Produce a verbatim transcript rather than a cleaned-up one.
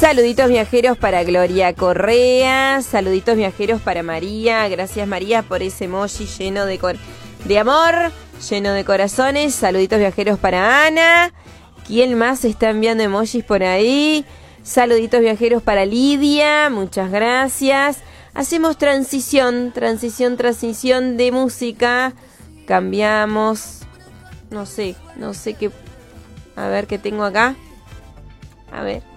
Saluditos viajeros para Gloria Correa, saluditos viajeros para María, gracias María por ese emoji lleno de, cor- de amor, lleno de corazones, saluditos viajeros para Ana, ¿quién más está enviando emojis por ahí? Saluditos viajeros para Lidia, muchas gracias. Hacemos transición, transición, transición de música, cambiamos, no sé, no sé qué, a ver qué tengo acá, a ver.